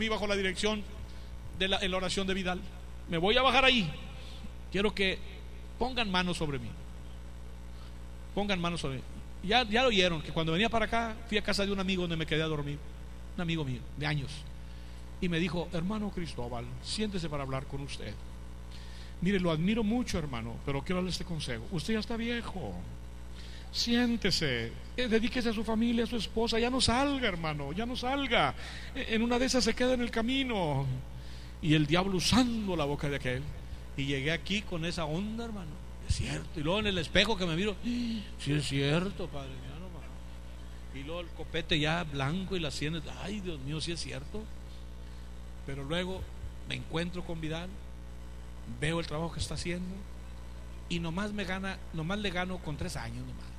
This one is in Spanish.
mí bajo la dirección de en la oración de Vidal. Me voy a bajar ahí. Quiero que pongan manos sobre mí. Pongan manos sobre mí. Ya lo oyeron, que cuando venía para acá fui a casa de un amigo donde me quedé a dormir. Un amigo mío, de años. Y me dijo: hermano Cristóbal, siéntese para hablar con usted. Mire, lo admiro mucho, hermano, pero quiero darle este consejo. Usted ya está viejo. Siéntese, dedíquese a su familia, a su esposa. Ya no salga, hermano, ya no salga. En una de esas se queda en el camino. Y el diablo usando la boca de aquel. Y llegué aquí con esa onda, hermano. Es cierto. Y luego en el espejo que me miro, sí es cierto, padre. Mira nomás. Y luego el copete ya blanco y las sienes. Ay, Dios mío, sí es cierto. Pero luego me encuentro con Vidal, veo el trabajo que está haciendo y nomás le gano con 3 años nomás.